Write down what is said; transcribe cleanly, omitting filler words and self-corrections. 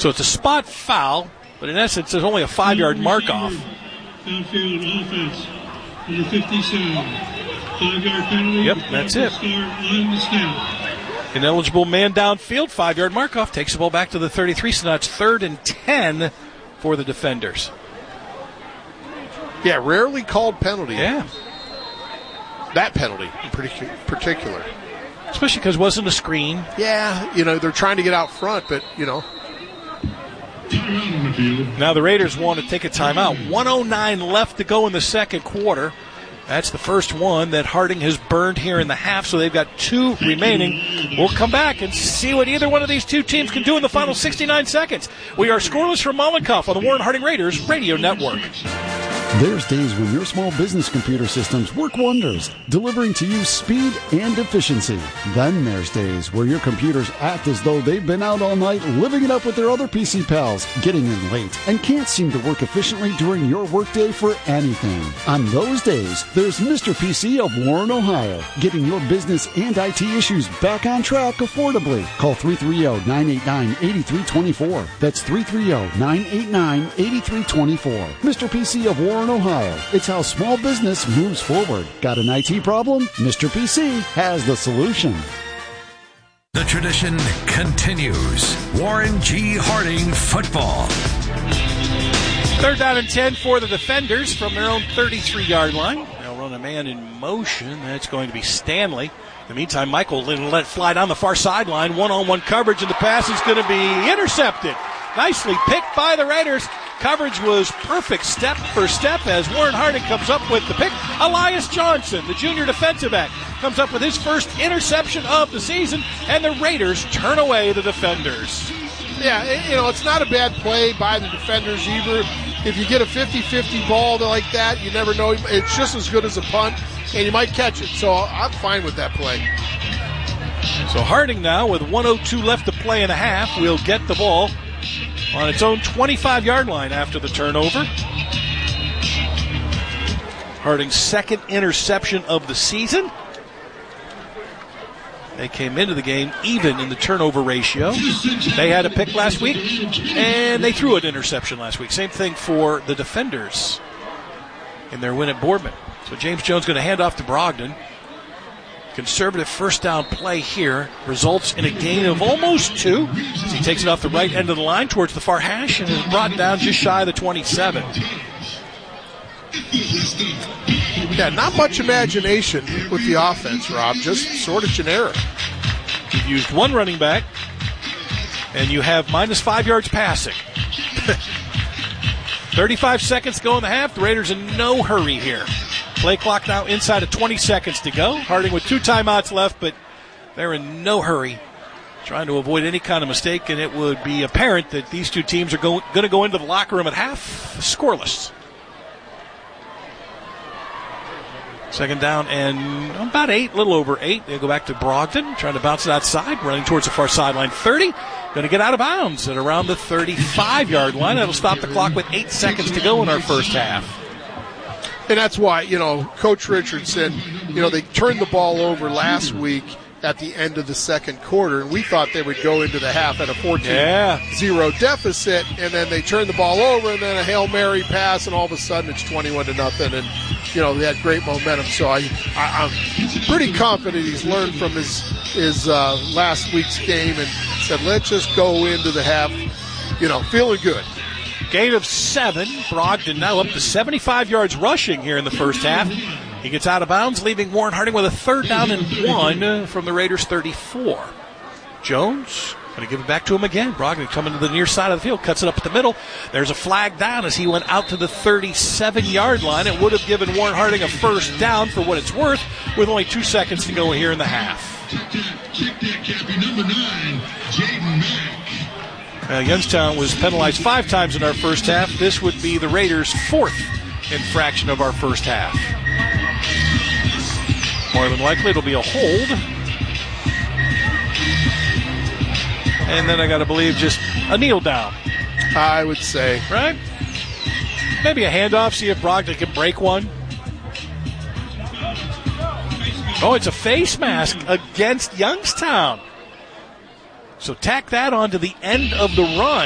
So it's a spot foul, but in essence, there's only a 5-yard mark-off. Downfield offense, number 57. 5-yard penalty. Yep, that's it. Ineligible man downfield, 5-yard mark-off, takes the ball back to the 33, so now it's 3rd and 10 for the defenders. Yeah, rarely called penalty. Yeah. That penalty in particular. Especially because it wasn't a screen. Yeah, they're trying to get out front, but, Now the Raiders want to take a timeout. 1:09 left to go in the second quarter. That's the first one that Harding has burned here in the half, so they've got 2 remaining. We'll come back and see what either one of these two teams can do in the final 69 seconds. We are scoreless from Mollenkopf on the Warren Harding Raiders Radio Network. There's days when your small business computer systems work wonders, delivering to you speed and efficiency. Then there's days where your computers act as though they've been out all night living it up with their other PC pals, getting in late, and can't seem to work efficiently during your workday for anything. On those days, there's Mr. PC of Warren, Ohio, getting your business and IT issues back on track affordably. Call 330-989-8324. That's 330-989-8324. Mr. PC of Warren, Ohio. It's how small business moves forward. Got an IT problem? Mr. PC has the solution. The tradition continues. Warren G. Harding football. 3rd down and 10 for the defenders from their own 33-yard line. They'll run a man in motion. That's going to be Stanley. In the meantime, Michael let it fly down the far sideline. One-on-one coverage, and the pass is going to be intercepted. Nicely picked by the Raiders. Coverage was perfect step for step as Warren Harding comes up with the pick. Elias Johnson, the junior defensive back, comes up with his first interception of the season, and the Raiders turn away the defenders. Yeah, it's not a bad play by the defenders either. If you get a 50-50 ball like that, you never know. It's just as good as a punt, and you might catch it. So I'm fine with that play. So Harding now with 1:02 left to play in a half will get the ball on its own 25-yard line after the turnover. Harding's second interception of the season. They came into the game even in the turnover ratio. They had a pick last week, and they threw an interception last week. Same thing for the defenders in their win at Boardman. So James Jones going to hand off to Brogdon. Conservative first down play here results in a gain of almost 2 as he takes it off the right end of the line towards the far hash and is brought down just shy of the 27. Yeah, not much imagination with the offense, Rob. Just sort of generic. You've used one running back, and you have minus 5 yards passing. 35 seconds to go in the half. The Raiders in no hurry here. Play clock now inside of 20 seconds to go. Harding with 2 timeouts left, but they're in no hurry, trying to avoid any kind of mistake, and it would be apparent that these two teams are going to go into the locker room at half scoreless. Second down and about 8, a little over 8. They go back to Brogdon, trying to bounce it outside, running towards the far sideline. 30, going to get out of bounds at around the 35-yard line. That'll stop the clock with 8 seconds to go in our first half. And that's why, Coach Richardson, they turned the ball over last week at the end of the second quarter, and we thought they would go into the half at a 14-0 deficit, and then they turned the ball over, and then a Hail Mary pass, and all of a sudden it's 21-0, and, they had great momentum. So I'm pretty confident he's learned from his last week's game and said, let's just go into the half, feeling good. Gain of 7. Brogdon now up to 75 yards rushing here in the first half. He gets out of bounds, leaving Warren Harding with a 3rd down and 1 from the Raiders' 34. Jones going to give it back to him again. Brogdon coming to the near side of the field, cuts it up at the middle. There's a flag down as he went out to the 37-yard line. It would have given Warren Harding a first down for what it's worth, with only 2 seconds to go here in the half. Youngstown was penalized 5 times in our first half. This would be the Raiders' 4th infraction of our first half. More than likely it'll be a hold. And then I got to believe just a kneel down. I would say. Right? Maybe a handoff, see if Brogdon can break one. Oh, it's a face mask against Youngstown. So tack that on to the end of the run.